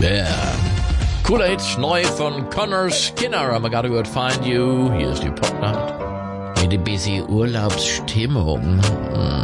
Yeah. Cooler Hit, neu von Connor Skinner. I'm gotta go find you. Hier ist die Pop Night. Eine busy Urlaubsstimmung.